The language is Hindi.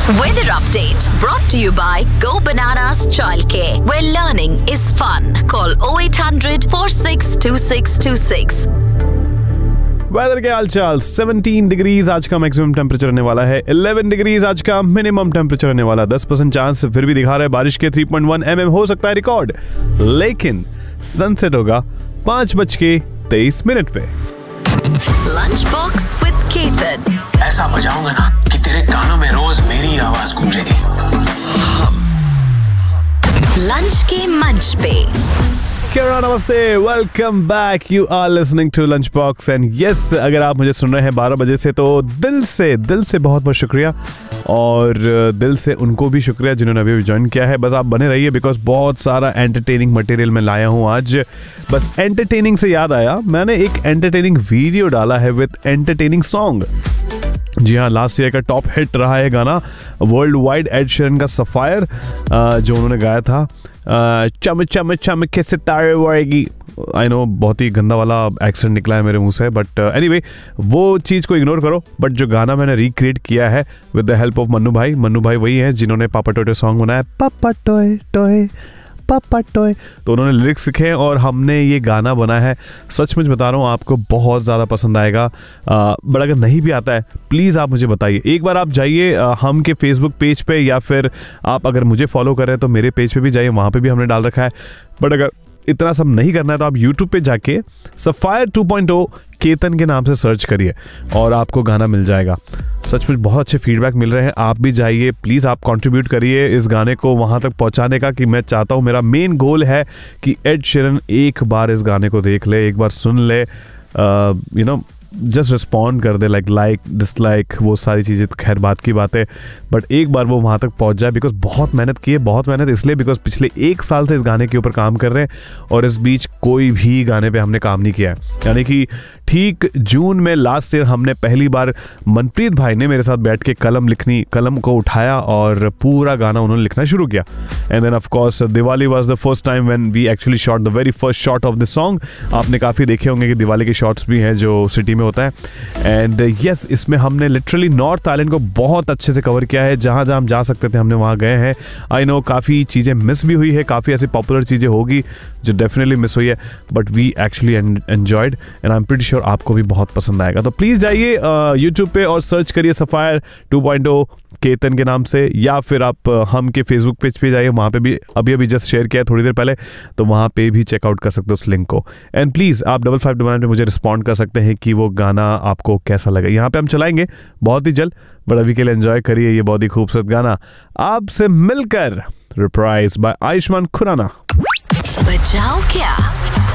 Weather update brought to you by Go Bananas Childcare, where learning is fun. Call 0800 462626. Weather के हालचाल 17 डिग्रीज आज का मैक्सिमम टेम्परेचर रहने वाला है, 11 डिग्रीज आज का मिनिमम टेम्परेचर रहने वाला, 10% चांस फिर भी दिखा रहा है बारिश के 3.1 mm हो सकता है रिकॉर्ड, लेकिन सनसेट होगा 5:23 पे। Lunch box with Ketan. ऐसा बजाऊंगा ना कि तेरे कानों में रोज मेरी आवाज गूंजेगी। लंच के मंच पे। नमस्ते, welcome back. You are listening to lunch box and yes, अगर आप मुझे सुन रहे हैं 12 बजे से तो दिल से बहुत बहुत शुक्रिया, और दिल से उनको भी शुक्रिया जिन्होंने अभी ज्वाइन किया है। बस आप बने रहिए बिकॉज बहुत सारा एंटरटेनिंग मटेरियल मैं लाया हूँ आज। बस एंटरटेनिंग से याद आया, मैंने एक एंटरटेनिंग वीडियो डाला है विद एंटरटेनिंग सॉन्ग। जी हाँ, लास्ट ईयर का टॉप हिट रहा है गाना वर्ल्ड वाइड एड शेरन का सफायर, जो उन्होंने गाया था चम चम चमके सितारे वर्गी। आई नो बहुत ही गंदा वाला एक्सेंट निकला है मेरे मुंह से, बट एनीवे वो चीज़ को इग्नोर करो। बट जो गाना मैंने रिक्रिएट किया है with the help of Mannu भाई वही है जिन्होंने पापा टोय सॉन्ग बनाया, पापा टोय टोय पापा टॉय। तो उन्होंने लिरिक्स लिखे और हमने ये गाना बना है। सचमुच बता रहा हूँ, आपको बहुत ज़्यादा पसंद आएगा। बट अगर नहीं भी आता है प्लीज़ आप मुझे बताइए। एक बार आप जाइए हम के फेसबुक पेज पे, या फिर आप अगर मुझे फॉलो कर रहे हैं तो मेरे पेज पे भी जाइए, वहाँ पे भी हमने डाल रखा है। बट अगर इतना सब नहीं करना है तो आप यूट्यूब पे जाके सफायर 2.0 केतन के नाम से सर्च करिए और आपको गाना मिल जाएगा। सचमुच बहुत अच्छे फीडबैक मिल रहे हैं। आप भी जाइए, प्लीज़ आप कंट्रीब्यूट करिए इस गाने को वहाँ तक पहुँचाने का, कि मैं चाहता हूँ, मेरा मेन गोल है कि एड शेरन एक बार इस गाने को देख ले, एक बार सुन ले, यू नो जस्ट रिस्पॉन्ड कर दे, लाइक डिसलाइक वो सारी चीज़ें खैर बात की बात है, बट एक बार वो वहाँ तक पहुँच जाए। बिकॉज बहुत मेहनत की है, बहुत मेहनत इसलिए बिकॉज पिछले 1 साल से इस गाने के ऊपर काम कर रहे हैं और इस बीच कोई भी गाने पे हमने काम नहीं किया है। यानी कि ठीक जून में लास्ट ईयर हमने पहली बार मनप्रीत भाई ने मेरे साथ बैठ के कलम को उठाया और पूरा गाना उन्होंने लिखना शुरू किया। And then of course Diwali was the first time when we actually shot the very first shot of this song. आपने काफ़ी देखे होंगे कि दिवाली के शॉट्स भी हैं जो सिटी में होता है। एंड यस, इसमें हमने लिटरली नॉर्थ आइलैंड को बहुत अच्छे से कवर किया है। जहाँ जहाँ हम जा सकते थे हमने वहाँ गए हैं। आई नो काफ़ी चीज़ें मिस भी हुई है, काफ़ी ऐसी पॉपुलर चीज़ें होगी जो डेफिनेटली मिस हुई है, but we actually enjoyed and I am pretty sure आपको भी बहुत पसंद आएगा। तो प्लीज़ जाइए यूट्यूब पे और सर्च करिए सफायर 2.0 केतन के नाम से, या फिर आप हम के फेसबुक पेज पे जाइए, वहाँ पे भी अभी जस्ट शेयर किया है थोड़ी देर पहले, तो वहाँ पे भी चेकआउट कर सकते हो उस लिंक को। एंड प्लीज़ आप 5599 पे मुझे रिस्पॉन्ड कर सकते हैं कि वो गाना आपको कैसा लगा। यहाँ पे हम चलाएंगे बहुत ही जल्द, बट अभी के लिए एंजॉय करिए ये बहुत ही खूबसूरत गाना आपसे मिलकर, रिप्राइज बाय आयुष्मान खुराना। बचाओ क्या